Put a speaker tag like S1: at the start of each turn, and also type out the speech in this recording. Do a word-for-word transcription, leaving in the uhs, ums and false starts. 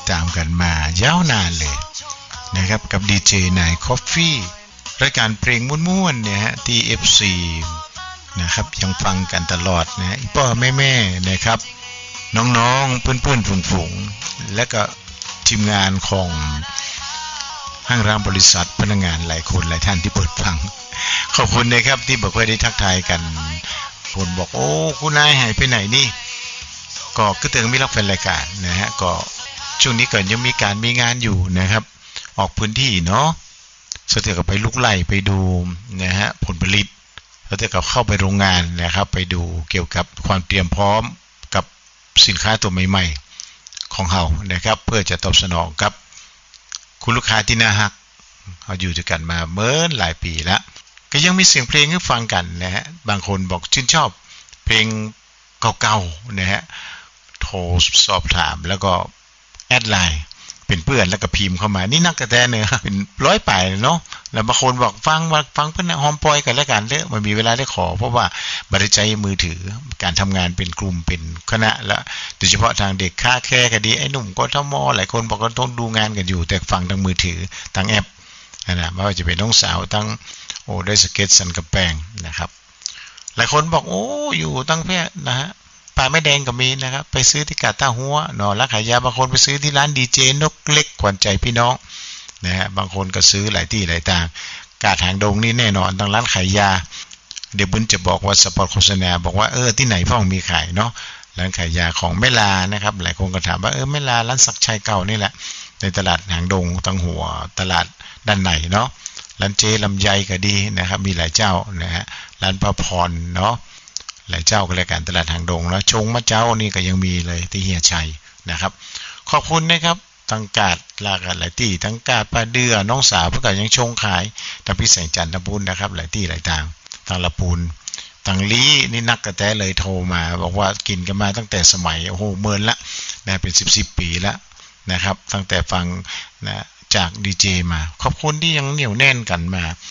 S1: ตามกันมายาวนานเลยนะครับกับดีเจนายคอฟฟี่รายการเพลงม่วนๆเนี่ยฮะที่ เอฟ ซี นะครับยังฟังกันตลอดนะพ่อแม่ๆนะครับน้องๆเพื่อนๆฝูงๆและก็ทีมงานของห้างร้านบริษัทพนักงานหลายคนหลายท่านที่เปิดฟังขอบคุณนะครับที่บอกว่าได้ทักทายกันคนบอกโอ้คุณนายหายไปไหนนี่ก็ก็ถึงมีรับแฟนรายการนะฮะก็ช่วงนี้ก็ยังมีการมีงานอยู่นะครับออกพื้นที่เนาะสุดท้ายก็ไปลุกไล่ไปดูนะฮะผลผลิตแล้วแต่ก็เข้าไปโรงงานนะครับไปดูเกี่ยวกับความเตรียมพร้อมกับสินค้าตัวใหม่ๆของเรานะครับเพื่อจะตอบสนองกับคุณลูกค้าที่น่ารักเราอยู่ด้วยกันมาเมื่อหลายปีแล้วก็ยังมีเสียงเพลงให้ฟังกันนะฮะบางคนบอกชื่นชอบเพลงเก่าๆนะฮะโทรสอบถามแล้วก็แอดไลน์เป็นเพื่อนแล้วก็พิมพ์เข้ามานี่นักกระแตเนื้อเป็นร้อยป่ายเนาะแล้วบางคนบอกฟังว่าฟังเพื่อนหอมปอยกันแล้วกันเด้อมันมีเวลาได้ขอเพราะว่าบริใจมือถือการทำงานเป็นกลุ่มเป็นคณะและโดยเฉพาะทางเด็กค่าแค่ก็ดีไอ้หนุ่มกทมหลายคนบอกว่าต้องดูงานกันอยู่แต่ฟังทางมือถือทางแอปนะไม่ว่าจะเป็นน้องสาวตั้งโอ้ได้สเก็ตสันกระแปงนะครับหลายคนบอกโอ้อยู่ตั้งแพร่นะฮะปลาไม่แดงก็มีนะครับไปซื้อที่กาต้าหัวหนอร้านขายยาบางคนไปซื้อที่ร้านดีเจนกเล็กขวัญใจพี่น้องนะฮะบางคนก็ซื้อหลายที่หลายต่างกาดหางดงนี่แน่นอนตั้งร้านขายยาเดี๋ยวบุญจะบอกว่าสปอร์ตโฆษณาบอกว่าเออที่ไหนพ่องมีขายเนาะร้านขายยาของแม่ลานะครับหลายคนก็ถามว่าเออแม่ลาร้านศักชัยเก่านี่แหละในตลาดหางดงตั้งหัวตลาดด้านในเนาะร้านเจลำไยก็ดีนะครับมีหลายเจ้านะฮะร้านพระพรเนาะหลายเจ้าก็รายการตลาดหางดงแล้วชงมะเจ้านี่ก็ยังมีเลยที่เฮียชัยนะครับขอบคุณนะครับตั้งกาดหลากหลายที่ทั้งกาดปลาเดือน้องสาวเพื่อก็ยังชงขายทั้งพี่แสงจันทร์ตะบุญนะครับหลายที่หลายต่างทางละปูนทางลี้นี่นักกระแตเลยโทรมาบอกว่ากินกันมาตั้งแต่สมัยโอ้โหเมินละนะเป็นสิบสิบปีแล้วนะครับตั้งแต่ฟังนะจากดีเจมาขอบคุณที่ยังเหนียวแน่นกันมา